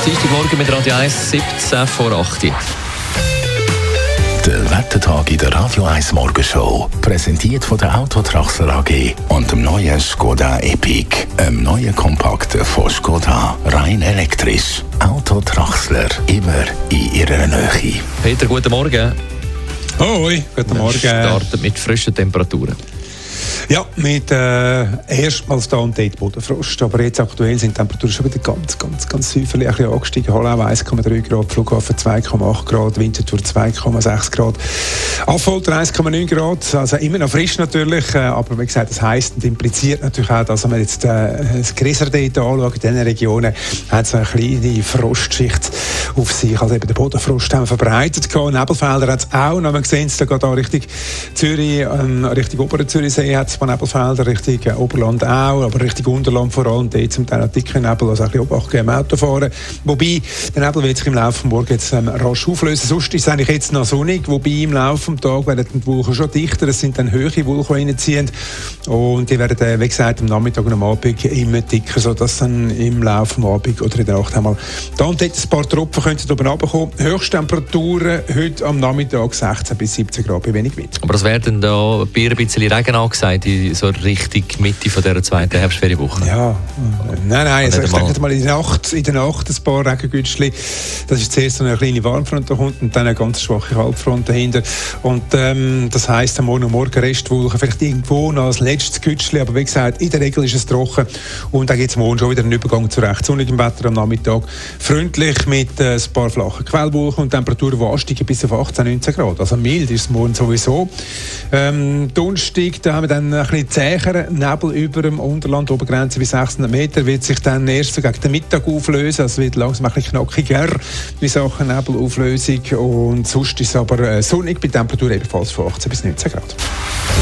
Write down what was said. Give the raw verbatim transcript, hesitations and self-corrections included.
Dienstagmorgen mit Radio eins, siebzehn vor acht. Der Wettertag in der Radio eins Morgenshow. Präsentiert von der Autotraxler A G und dem neuen Skoda Epic. Einem neuen Kompakt von Skoda. Rein elektrisch. Autotraxler. Immer in ihrer Nähe. Peter, guten Morgen. Hoi, guten Morgen. Wir starten mit frischen Temperaturen. Ja, mit äh, erstmals da und dort Bodenfrost. Aber jetzt aktuell sind die Temperaturen schon wieder ganz, ganz, ganz häufig ein bisschen angestiegen. Hallau eins Komma drei Grad, Flughafen zwei Komma acht Grad, Winterthur zwei Komma sechs Grad, Affolter eins Komma neun Grad. Also immer noch frisch natürlich, äh, aber wie gesagt, das heisst und impliziert natürlich auch, dass wenn man jetzt äh, das Gräserdate anschaut, in diesen Regionen hat es eine kleine Frostschicht auf sich. Also eben der Bodenfrost haben wir verbreitet gehabt. Nebelfelder hat es auch. Und man sehen es da gerade Richtung Zürich, ähm, Richtung Oberen Zürichsee hat es von Nebelfelder, Richtung äh, Oberland auch, aber Richtung Unterland vor allem, dort zum Teil dicken Nebel, also ein bisschen Obacht geben im Autofahren. Wobei, der Nebel wird sich im Laufe des Morgens jetzt ähm, rasch auflösen. Sonst ist es eigentlich jetzt noch sonnig, wobei im Laufe des Tages werden die Wolken schon dichter, es sind dann höhere Wolken, die reinziehen und die werden, äh, wie gesagt, am Nachmittag und am Abend immer dicker, sodass dann im Laufe des Abends oder in der Nacht einmal da und dort ein paar Tropfen könnten oben runterkommen. Höchsttemperaturen heute am Nachmittag sechzehn bis siebzehn Grad, bei wenig Wind. Aber es werden da ein bisschen Regen angesagt, in so Richtung Mitte von dieser zweiten Herbstferienwoche. Ja, nein, nein, also ich denke mal in der Nacht, in der Nacht ein paar Regengütschli. Das ist zuerst so eine kleine Warmfront, da kommt und dann eine ganz schwache Kaltfront dahinter. Und ähm, das heisst, am Morgen und Morgen Restwolken, vielleicht irgendwo noch als letztes Gütschli, aber wie gesagt, in der Regel ist es trocken. Und dann gibt es morgen schon wieder einen Übergang zu recht sonnigem Wetter am Nachmittag. Freundlich mit äh, ein paar flachen Quellwolken und Temperaturen, die ansteigen bis auf achtzehn, neunzehn Grad. Also mild ist es morgen sowieso. Ähm, Donnerstag, da haben wir dann ein bisschen zäher Nebel über dem Unterland, Obergrenze bis sechshundert Meter, wird sich dann erst so gegen den Mittag auflösen, also wird langsam ein bisschen knackiger in Sachen Nebelauflösung und sonst ist es aber sonnig bei Temperatur ebenfalls von achtzehn bis neunzehn Grad.